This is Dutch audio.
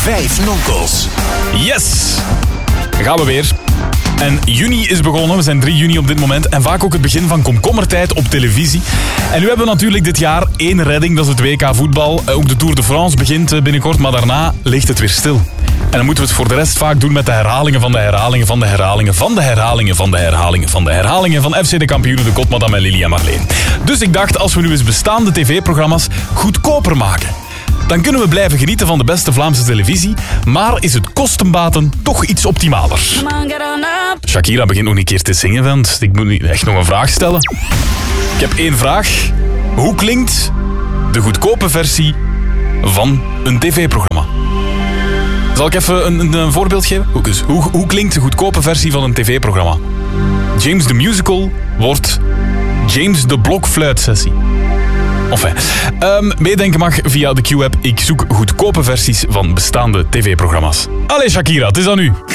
5 nonkels. Yes! Gaan we weer. En juni is begonnen, we zijn 3 juni op dit moment. En vaak ook het begin van komkommertijd op televisie. En nu hebben we natuurlijk dit jaar 1 redding, dat is het WK voetbal. Ook de Tour de France begint binnenkort, maar daarna ligt het weer stil. En dan moeten we het voor de rest vaak doen met de herhalingen van de herhalingen van de herhalingen van de herhalingen van de herhalingen van de herhalingen van FC de Kampioenen, de Kot, Madame en Lili en Marleen. Dus ik dacht, als we nu eens bestaande tv-programma's goedkoper maken, dan kunnen we blijven genieten van de beste Vlaamse televisie, maar is het kostenbaten toch iets optimaler. Shakira begint nog een keer te zingen, want ik moet echt nog een vraag stellen. Ik heb 1 vraag. Hoe klinkt de goedkope versie van een tv-programma? Zal ik even een voorbeeld geven? Hoe klinkt de goedkope versie van een tv-programma? James the Musical wordt James de Blokfluitsessie. Enfin, meedenken mag via de Q-app. Ik zoek goedkope versies van bestaande tv-programma's. Allee Shakira, het is aan u.